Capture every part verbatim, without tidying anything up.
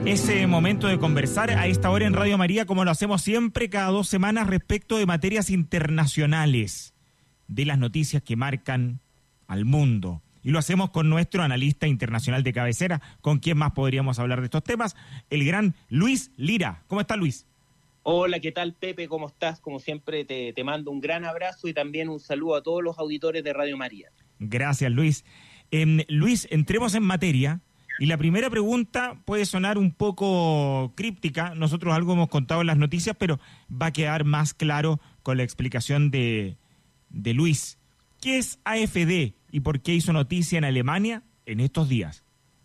Es eh, momento de conversar a esta hora en Radio María, como lo hacemos siempre, cada dos semanas, respecto de materias internacionales, de las noticias que marcan al mundo. Y lo hacemos con nuestro analista internacional de cabecera, con quien más podríamos hablar de estos temas, el gran Luis Lira. ¿Cómo está, Luis? Hola, ¿qué tal, Pepe? ¿Cómo estás? Como siempre, te, te mando un gran abrazo y también un saludo a todos los auditores de Radio María. Gracias, Luis. Eh, Luis, entremos en materia. Y la primera pregunta puede sonar un poco críptica, nosotros algo hemos contado en las noticias, pero va a quedar más claro con la explicación de, de Luis. ¿Qué es A F D y por qué hizo noticia en Alemania en estos días?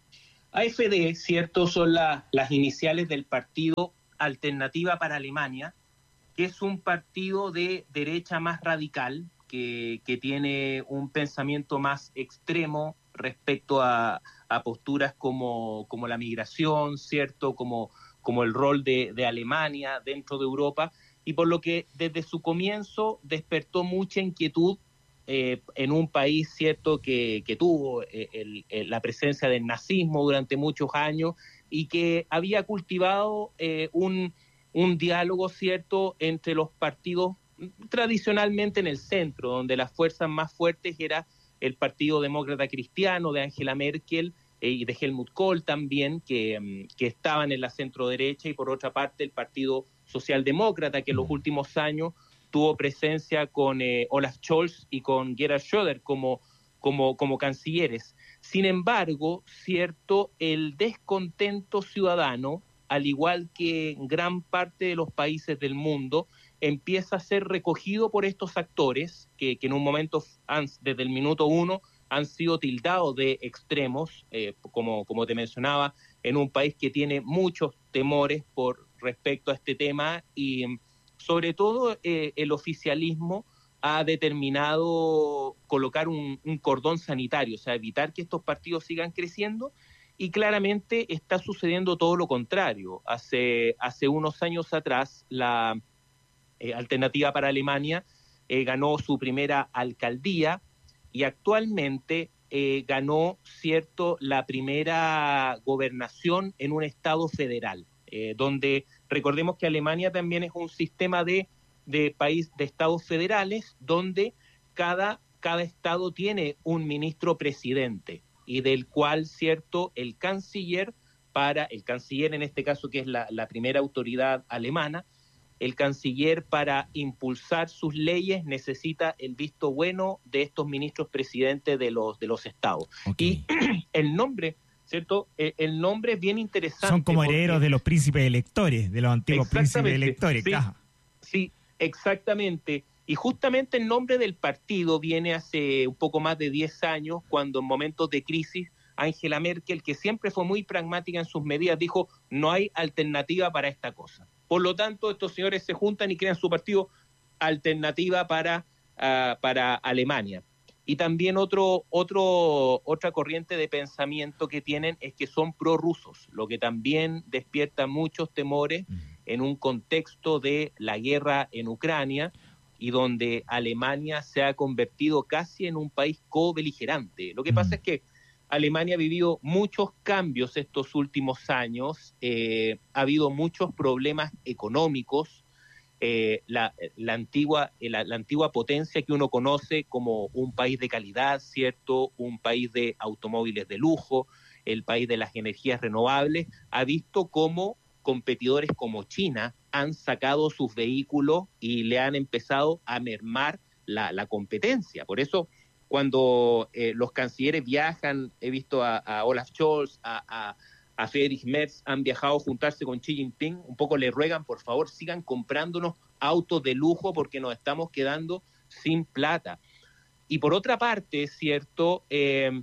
A F D, cierto, son la, las iniciales del partido Alternativa para Alemania, que es un partido de derecha más radical, que, que tiene un pensamiento más extremo respecto a, a posturas como, como la migración, ¿cierto? Como, como el rol de, de Alemania dentro de Europa, y por lo que desde su comienzo despertó mucha inquietud eh, en un país, ¿cierto?, que, que tuvo eh, el, el, la presencia del nazismo durante muchos años y que había cultivado eh, un, un diálogo, ¿cierto?, entre los partidos tradicionalmente en el centro, donde las fuerzas más fuertes eran el Partido Demócrata Cristiano de Angela Merkel eh, y de Helmut Kohl también, que, que estaban en la centro-derecha, y por otra parte el Partido Socialdemócrata, que en los últimos años tuvo presencia con eh, Olaf Scholz y con Gerhard Schröder como, como, como cancilleres. Sin embargo, cierto, el descontento ciudadano, al igual que en gran parte de los países del mundo, empieza a ser recogido por estos actores que, que en un momento, han, desde el minuto uno, han sido tildados de extremos, eh, como, como te mencionaba, en un país que tiene muchos temores por respecto a este tema, y sobre todo eh, el oficialismo ha determinado colocar un, un cordón sanitario, o sea, evitar que estos partidos sigan creciendo, y claramente está sucediendo todo lo contrario. Hace, hace unos años atrás, la Eh, Alternativa para Alemania eh, ganó su primera alcaldía y actualmente eh, ganó, cierto, la primera gobernación en un estado federal, eh, donde recordemos que Alemania también es un sistema de, de país de estados federales, donde cada, cada estado tiene un ministro presidente y del cual, cierto, el canciller, para el canciller en este caso, que es la, la primera autoridad alemana, el canciller, para impulsar sus leyes, necesita el visto bueno de estos ministros presidentes de los de los estados. Okay. Y el nombre, ¿cierto? El, el nombre es bien interesante. Son como herederos porque... de los príncipes electores, de los antiguos príncipes electores. Sí, sí, exactamente. Y justamente el nombre del partido viene hace un poco más de diez años, cuando en momentos de crisis, Angela Merkel, que siempre fue muy pragmática en sus medidas, dijo: no hay alternativa para esta cosa. Por lo tanto, estos señores se juntan y crean su partido Alternativa para, uh, para Alemania. Y también otro, otro, otra corriente de pensamiento que tienen es que son prorrusos, lo que también despierta muchos temores en un contexto de la guerra en Ucrania, y donde Alemania se ha convertido casi en un país co-beligerante. Lo que pasa es que Alemania ha vivido muchos cambios estos últimos años, eh, ha habido muchos problemas económicos, eh, la, la, antigua, la, la antigua potencia que uno conoce como un país de calidad, ¿cierto? Un país de automóviles de lujo, el país de las energías renovables, ha visto cómo competidores como China han sacado sus vehículos y le han empezado a mermar la, la competencia. Por eso, cuando eh, los cancilleres viajan, he visto a, a Olaf Scholz, a, a, a Friedrich Merz, han viajado a juntarse con Xi Jinping, un poco le ruegan, por favor, sigan comprándonos autos de lujo porque nos estamos quedando sin plata. Y por otra parte, cierto, eh,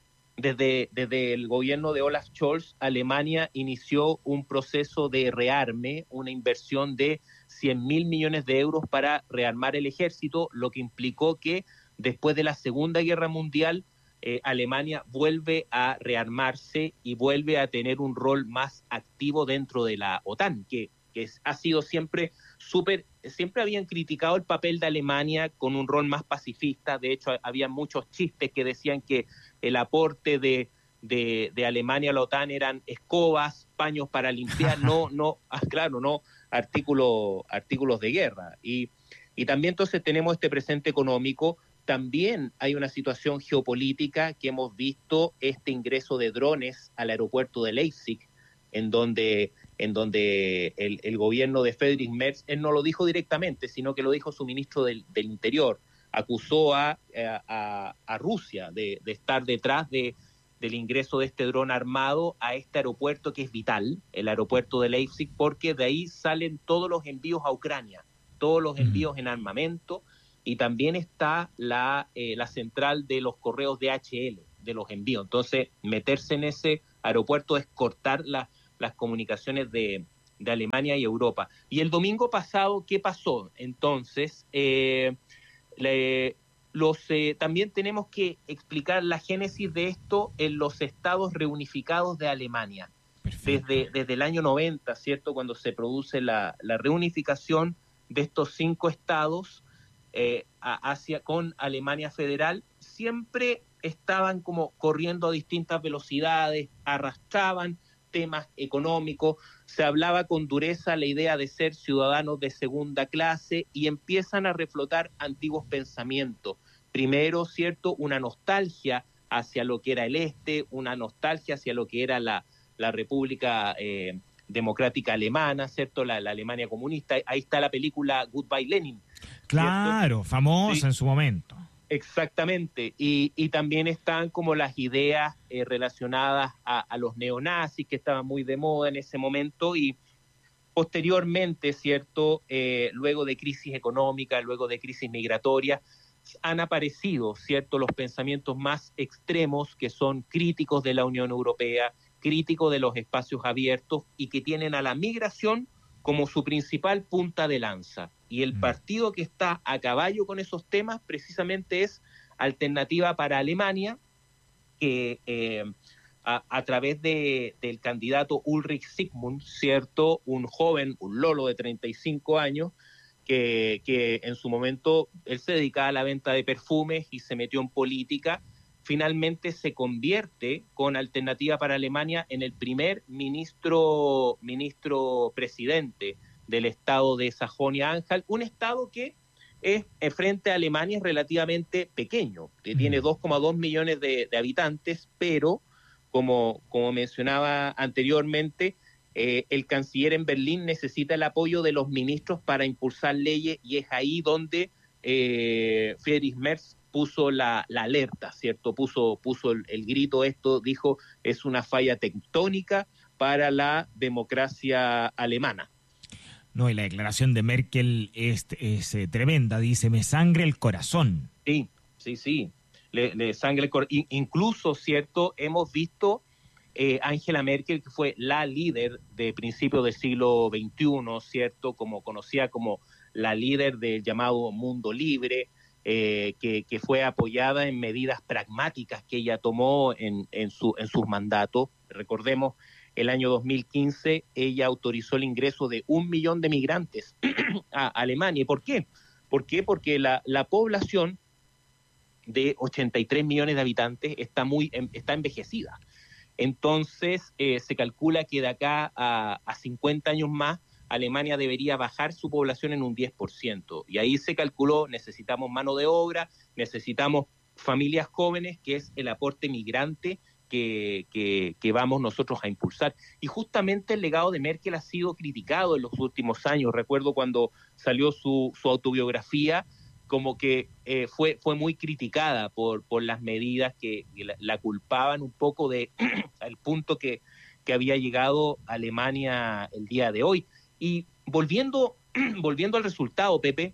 desde, desde el gobierno de Olaf Scholz, Alemania inició un proceso de rearme, una inversión de cien mil millones de euros para rearmar el ejército, lo que implicó que después de la Segunda Guerra Mundial, eh, Alemania vuelve a rearmarse y vuelve a tener un rol más activo dentro de la OTAN, que, que es, ha sido siempre súper, siempre habían criticado el papel de Alemania con un rol más pacifista. De hecho, había muchos chistes que decían que el aporte de, de, de Alemania a la OTAN eran escobas, paños para limpiar, no, no, ah, claro, no artículos, artículos de guerra. Y, y también entonces tenemos este presente económico. También hay una situación geopolítica que hemos visto, este ingreso de drones al aeropuerto de Leipzig, en donde, en donde el, el gobierno de Friedrich Merz, él no lo dijo directamente, sino que lo dijo su ministro del, del Interior, acusó a, a, a Rusia de, de estar detrás de, del ingreso de este dron armado a este aeropuerto que es vital, el aeropuerto de Leipzig, porque de ahí salen todos los envíos a Ucrania, todos los envíos en armamento, y también está la, eh, la central de los correos D H L, de los envíos. Entonces, meterse en ese aeropuerto es cortar la, las comunicaciones de, de Alemania y Europa. Y el domingo pasado, ¿qué pasó? Entonces, eh, le, los, eh, también tenemos que explicar la génesis de esto en los estados reunificados de Alemania. Desde, desde el año noventa, ¿cierto? Cuando se produce la, la reunificación de estos cinco estados, Eh, hacia con Alemania Federal, siempre estaban como corriendo a distintas velocidades, arrastraban temas económicos, se hablaba con dureza la idea de ser ciudadanos de segunda clase y empiezan a reflotar antiguos pensamientos. Primero, ¿cierto?, una nostalgia hacia lo que era el este, una nostalgia hacia lo que era la, la República eh, Democrática Alemana, ¿cierto?, la, la Alemania comunista. Ahí está la película Goodbye Lenin. Claro, ¿cierto? Famosa sí, en su momento. Exactamente, y, y también están como las ideas eh, relacionadas a, a los neonazis, que estaban muy de moda en ese momento, y posteriormente, ¿cierto?, eh, luego de crisis económica, luego de crisis migratoria, han aparecido, ¿cierto?, los pensamientos más extremos que son críticos de la Unión Europea, críticos de los espacios abiertos y que tienen a la migración como su principal punta de lanza. Y el partido que está a caballo con esos temas precisamente es Alternativa para Alemania, que eh, a, a través de, del candidato Ulrich Sigmund, ¿cierto?, un joven, un lolo de treinta y cinco años, que, que en su momento él se dedicaba a la venta de perfumes y se metió en política, finalmente se convierte con Alternativa para Alemania en el primer ministro, ministro presidente del estado de Sajonia-Anhalt, un estado que es frente a Alemania es relativamente pequeño, que tiene dos coma dos millones de, de habitantes, pero como, como mencionaba anteriormente, eh, el canciller en Berlín necesita el apoyo de los ministros para impulsar leyes y es ahí donde eh, Friedrich Merz puso la, la alerta, ¿cierto? Puso, puso el, el grito, esto dijo, es una falla tectónica para la democracia alemana. No, y la declaración de Merkel es, es eh, tremenda, dice, me sangre el corazón. Sí, sí, sí, le, le sangre el corazón. Incluso, ¿cierto? Hemos visto eh, Angela Merkel, que fue la líder de principios del siglo veintiuno, ¿cierto? Como conocida como la líder del llamado mundo libre, eh, que, que fue apoyada en medidas pragmáticas que ella tomó en, en, su, en sus mandatos. Recordemos, el año dos mil quince ella autorizó el ingreso de un millón de migrantes a Alemania. ¿Y por qué? ¿Por qué? Porque la, la población de ochenta y tres millones de habitantes está, muy, está envejecida. Entonces, eh, se calcula que de acá a, a cincuenta años más, Alemania debería bajar su población en un diez por ciento. Y ahí se calculó, necesitamos mano de obra, necesitamos familias jóvenes, que es el aporte migrante que, que, que vamos nosotros a impulsar. Y justamente el legado de Merkel ha sido criticado en los últimos años. Recuerdo cuando salió su, su autobiografía, como que eh, fue, fue muy criticada por, por las medidas que, que la, la culpaban un poco de al punto que, que había llegado Alemania el día de hoy. Y volviendo, volviendo al resultado, Pepe,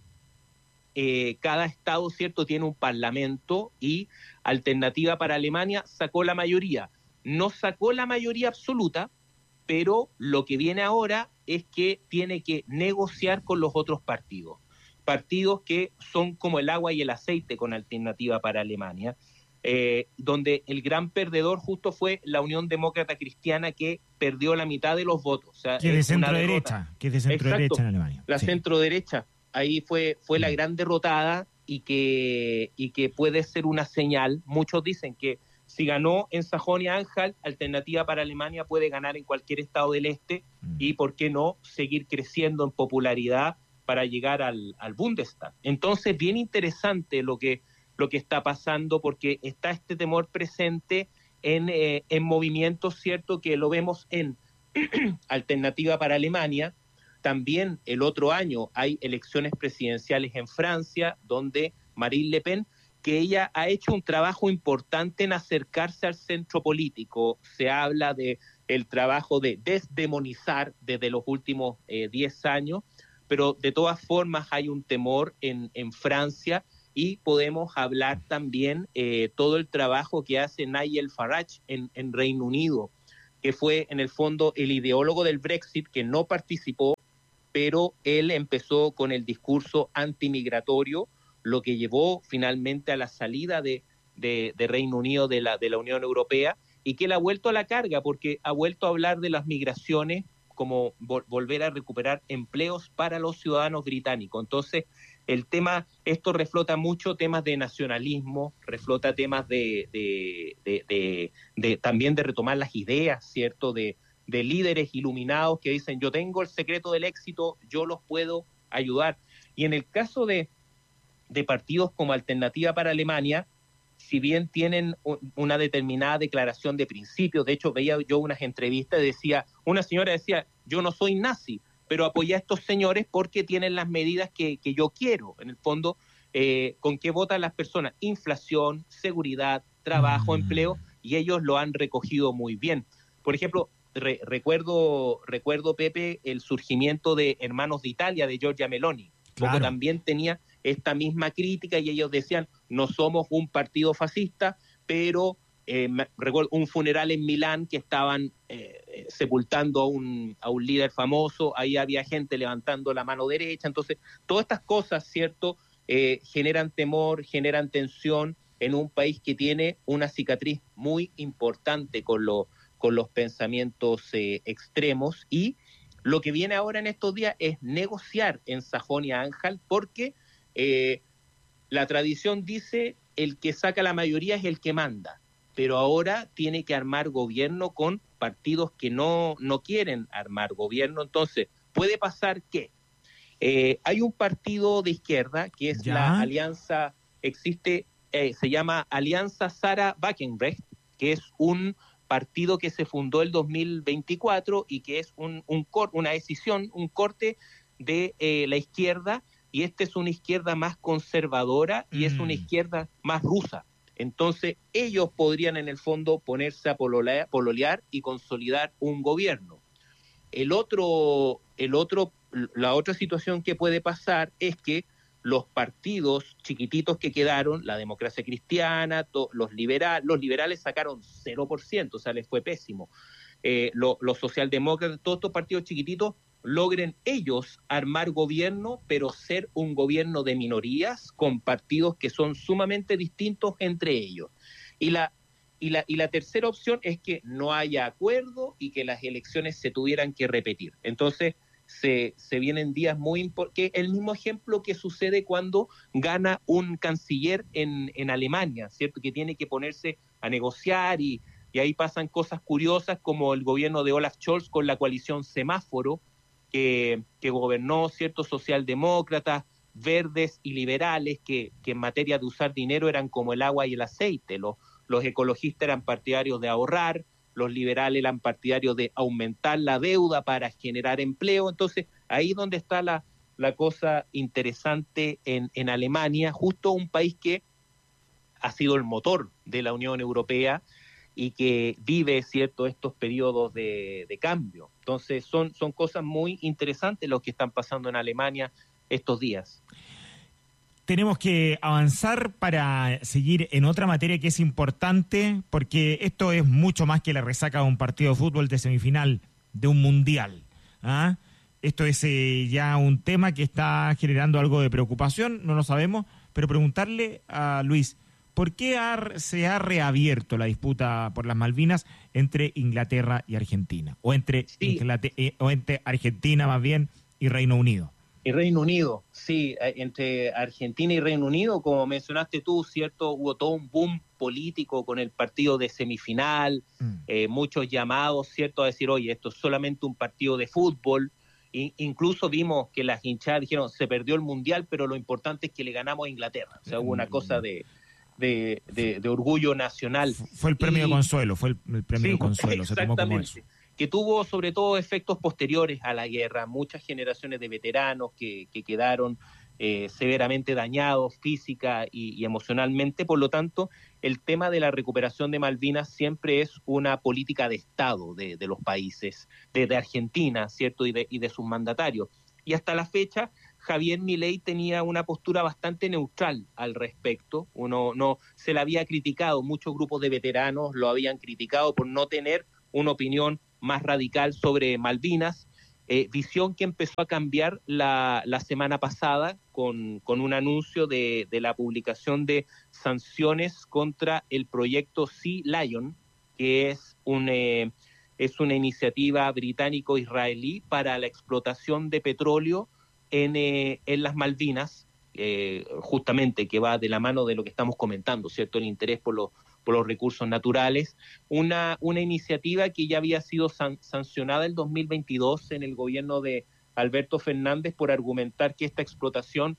eh, cada estado, ¿cierto?, tiene un parlamento y Alternativa para Alemania sacó la mayoría. No sacó la mayoría absoluta, pero lo que viene ahora es que tiene que negociar con los otros partidos. Partidos que son como el agua y el aceite con Alternativa para Alemania, eh, donde el gran perdedor justo fue la Unión Demócrata Cristiana, que perdió la mitad de los votos. O sea, que es de centro derecha, que es de centro derecha en Alemania. La sí. centro derecha, ahí fue, fue sí. la gran derrotada y que, y que puede ser una señal. Muchos dicen que si ganó en Sajonia-Anhalt, Alternativa para Alemania puede ganar en cualquier estado del este mm. y, ¿por qué no?, seguir creciendo en popularidad para llegar al, al Bundestag. Entonces, bien interesante lo que, lo que está pasando, porque está este temor presente en, eh, en movimientos, ¿cierto?, que lo vemos en Alternativa para Alemania. También el otro año hay elecciones presidenciales en Francia, donde Marine Le Pen, que ella ha hecho un trabajo importante en acercarse al centro político. Se habla de el trabajo de desdemonizar desde los últimos diez años, pero de todas formas hay un temor en, en Francia, y podemos hablar también eh, todo el trabajo que hace Nigel Farage en, en Reino Unido, que fue en el fondo el ideólogo del Brexit, que no participó, pero él empezó con el discurso antimigratorio, lo que llevó finalmente a la salida de, de, de Reino Unido de la, de la Unión Europea, y que él ha vuelto a la carga, porque ha vuelto a hablar de las migraciones como vol- volver a recuperar empleos para los ciudadanos británicos. Entonces, el tema, esto reflota mucho temas de nacionalismo, reflota temas de, de, de, de, de también de retomar las ideas, ¿cierto?, de, de líderes iluminados que dicen, yo tengo el secreto del éxito, yo los puedo ayudar. Y en el caso de de partidos como Alternativa para Alemania, si bien tienen una determinada declaración de principios, de hecho veía yo unas entrevistas y decía, una señora decía, yo no soy nazi, pero apoyé a estos señores porque tienen las medidas que, que yo quiero. En el fondo, eh, ¿con qué votan las personas? Inflación, seguridad, trabajo, mm. empleo, y ellos lo han recogido muy bien. Por ejemplo, re, recuerdo, recuerdo, Pepe, el surgimiento de Hermanos de Italia, de Giorgia Meloni, claro. Porque también tenía esta misma crítica, y ellos decían, no somos un partido fascista, pero eh, recuerdo un funeral en Milán que estaban eh, sepultando a un, a un líder famoso, ahí había gente levantando la mano derecha. Entonces, todas estas cosas, ¿cierto?, eh, generan temor, generan tensión en un país que tiene una cicatriz muy importante con, lo, con los pensamientos eh, extremos, y lo que viene ahora en estos días es negociar en Sajonia-Anhalt, porque Eh, la tradición dice el que saca la mayoría es el que manda, pero ahora tiene que armar gobierno con partidos que no, no quieren armar gobierno. Entonces puede pasar que eh, hay un partido de izquierda que es ¿Ya? la alianza, existe, eh, se llama Alianza Sarah Wagenknecht, que es un partido que se fundó el dos mil veinticuatro y que es un, un cor, una decisión, un corte de eh, la izquierda, y esta es una izquierda más conservadora y mm. es una izquierda más rusa. Entonces, ellos podrían en el fondo ponerse a pololear, pololear y consolidar un gobierno. El otro, el otro, la otra situación que puede pasar es que los partidos chiquititos que quedaron, la Democracia Cristiana, to, los, liberal, los liberales sacaron cero por ciento, o sea, les fue pésimo. Eh, lo, los socialdemócratas, todos estos partidos chiquititos, logren ellos armar gobierno, pero ser un gobierno de minorías con partidos que son sumamente distintos entre ellos. Y la, y la, y la tercera opción es que no haya acuerdo y que las elecciones se tuvieran que repetir. Entonces, se, se vienen días muy importantes, el mismo ejemplo que sucede cuando gana un canciller en, en Alemania, ¿cierto?, que tiene que ponerse a negociar, y, y ahí pasan cosas curiosas como el gobierno de Olaf Scholz con la coalición Semáforo, Que, que gobernó ciertos socialdemócratas, verdes y liberales que, que en materia de usar dinero eran como el agua y el aceite. Los, los ecologistas eran partidarios de ahorrar, los liberales eran partidarios de aumentar la deuda para generar empleo. Entonces, ahí es donde está la, la cosa interesante en, en Alemania, justo un país que ha sido el motor de la Unión Europea y que vive, ¿cierto?, estos periodos de, de cambio. Entonces son, son cosas muy interesantes lo que están pasando en Alemania estos días. Tenemos que avanzar para seguir en otra materia que es importante, porque esto es mucho más que la resaca de un partido de fútbol de semifinal de un mundial. ¿Ah? Esto es eh, ya un tema que está generando algo de preocupación, no lo sabemos, pero preguntarle a Luis, ¿por qué ha, se ha reabierto la disputa por las Malvinas entre Inglaterra y Argentina? O entre, sí. Inglaterra, eh, o entre Argentina más bien y Reino Unido. Y Reino Unido, sí, entre Argentina y Reino Unido, como mencionaste tú, ¿cierto? Hubo todo un boom político con el partido de semifinal, Mm. eh, muchos llamados, ¿cierto? A decir, oye, esto es solamente un partido de fútbol. I- incluso vimos que las hinchadas dijeron, se perdió el Mundial, pero lo importante es que le ganamos a Inglaterra. O sea, hubo una cosa de, de, de, de orgullo nacional. Fue el premio de Y consuelo, fue el, el premio de sí, consuelo, se tomó como eso. exactamente. Que tuvo sobre todo efectos posteriores a la guerra, muchas generaciones de veteranos que, que quedaron eh, severamente dañados física y, y emocionalmente. Por lo tanto, el tema de la recuperación de Malvinas siempre es una política de Estado de, de los países, de, de Argentina, ¿cierto? Y de, y de sus mandatarios. Y hasta la fecha, Javier Milei tenía una postura bastante neutral al respecto. Uno no se le había criticado, muchos grupos de veteranos lo habían criticado por no tener una opinión más radical sobre Malvinas, eh, visión que empezó a cambiar la, la semana pasada con, con un anuncio de, de la publicación de sanciones contra el proyecto Sea Lion, que es un... Eh, es una iniciativa británico-israelí para la explotación de petróleo en, eh, en las Malvinas, eh, justamente que va de la mano de lo que estamos comentando, ¿cierto? El interés por los, por los recursos naturales. Una, una iniciativa que ya había sido san, sancionada el dos mil veintidós en el gobierno de Alberto Fernández por argumentar que esta explotación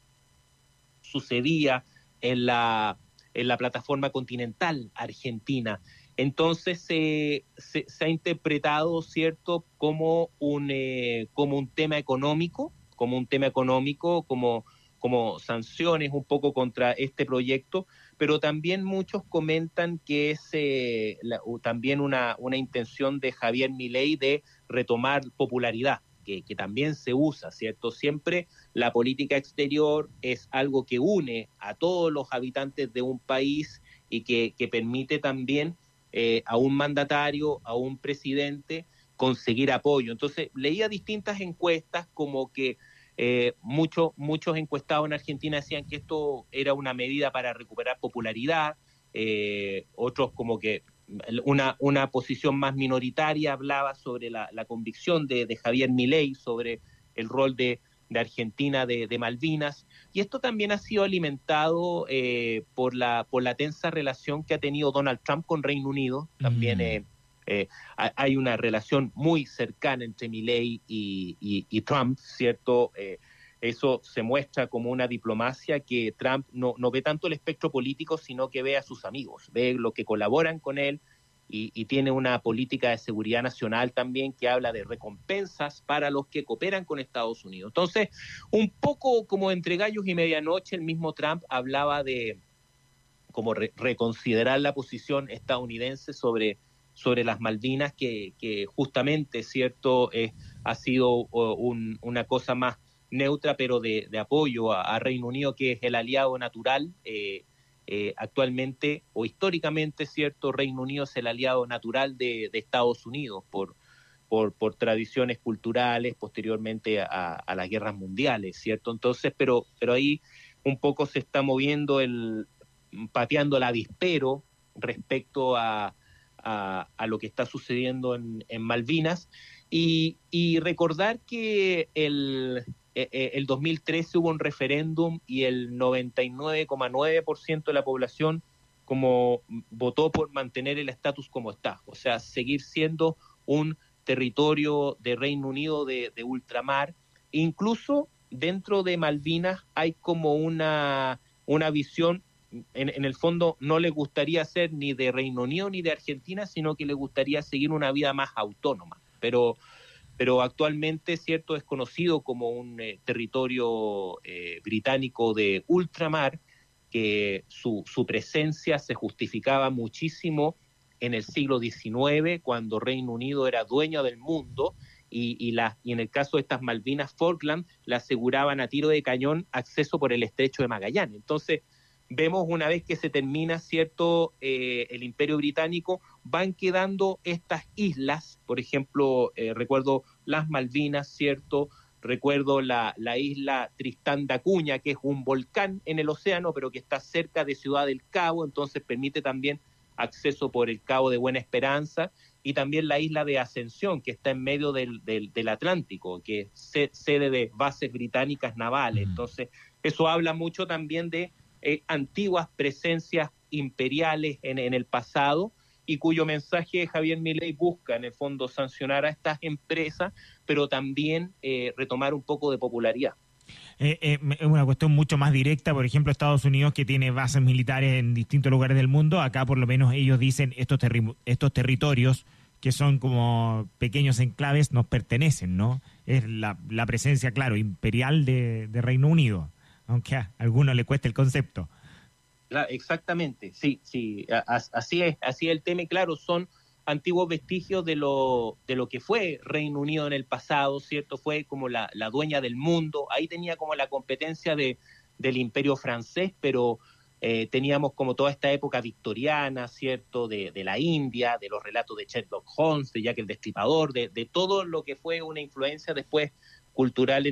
sucedía en la, en la plataforma continental argentina. Entonces eh, se, se ha interpretado, ¿cierto?, como un, eh, como un tema económico, como un tema económico, como, como sanciones un poco contra este proyecto, pero también muchos comentan que es eh, la, también una, una intención de Javier Milei de retomar popularidad. Que, que también se usa, ¿cierto? Siempre la política exterior es algo que une a todos los habitantes de un país y que, que permite también eh, a un mandatario, a un presidente, conseguir apoyo. Entonces, leía distintas encuestas como que eh, muchos, muchos encuestados en Argentina decían que esto era una medida para recuperar popularidad, eh, otros como que una, una posición más minoritaria hablaba sobre la, la convicción de, de Javier Milei sobre el rol de, de Argentina de, de Malvinas, y esto también ha sido alimentado eh, por, la, por la tensa relación que ha tenido Donald Trump con Reino Unido. También eh, eh, hay una relación muy cercana entre Milei y, y, y Trump, ¿cierto? Eh, eso se muestra como una diplomacia que Trump no, no ve tanto el espectro político, sino que ve a sus amigos, ve lo que colaboran con él y, y tiene una política de seguridad nacional también que habla de recompensas para los que cooperan con Estados Unidos. Entonces, un poco como entre gallos y medianoche, el mismo Trump hablaba de como re, reconsiderar la posición estadounidense sobre, sobre las Malvinas, que, que justamente, ¿cierto?, eh, ha sido uh, un, una cosa más neutra, pero de, de apoyo a, a Reino Unido, que es el aliado natural. Eh, eh, actualmente o históricamente, ¿cierto?, Reino Unido es el aliado natural de, de Estados Unidos por, por, por tradiciones culturales, posteriormente a, a las guerras mundiales, ¿cierto? Entonces, pero, pero ahí un poco se está moviendo el, pateando el avispero respecto a, a, a lo que está sucediendo en, en Malvinas, y, y recordar que el, el dos mil trece hubo un referéndum y el noventa y nueve coma nueve por ciento de la población como votó por mantener el estatus como está, o sea, seguir siendo un territorio de Reino Unido de, de ultramar. Incluso dentro de Malvinas hay como una, una visión, en, en el fondo no le gustaría ser ni de Reino Unido ni de Argentina, sino que le gustaría seguir una vida más autónoma, pero pero actualmente, cierto, es conocido como un eh, territorio eh, británico de ultramar, que su, su presencia se justificaba muchísimo en el siglo diecinueve, cuando Reino Unido era dueño del mundo, y, y, la, y en el caso de estas Malvinas Falkland, le aseguraban a tiro de cañón acceso por el estrecho de Magallanes. Entonces, vemos una vez que se termina, ¿cierto?, eh, el Imperio Británico, van quedando estas islas, por ejemplo, eh, recuerdo las Malvinas, ¿cierto?, recuerdo la, la isla Tristán da Cunha, que es un volcán en el océano, pero que está cerca de Ciudad del Cabo, entonces permite también acceso por el Cabo de Buena Esperanza, y también la isla de Ascensión, que está en medio del, del, del Atlántico, que es sede de bases británicas navales. Entonces, eso habla mucho también de eh, antiguas presencias imperiales en, en el pasado, y cuyo mensaje Javier Milei busca, en el fondo, sancionar a estas empresas, pero también eh, retomar un poco de popularidad. Eh, eh, es una cuestión mucho más directa. Por ejemplo, Estados Unidos, que tiene bases militares en distintos lugares del mundo, acá por lo menos ellos dicen estos, terri- estos territorios, que son como pequeños enclaves, nos pertenecen, ¿no? Es la, la presencia, claro, imperial de, de Reino Unido, aunque a algunos le cueste el concepto. Claro, exactamente, sí, sí, a, así es, así es el tema, y claro, son antiguos vestigios de lo, de lo que fue Reino Unido en el pasado, ¿cierto? Fue como la, la dueña del mundo, ahí tenía como la competencia de, del Imperio francés, pero eh, teníamos como toda esta época victoriana, ¿cierto? De, de la India, de los relatos de Sherlock Holmes, de Jack el Destripador, de, de todo lo que fue una influencia después cultural en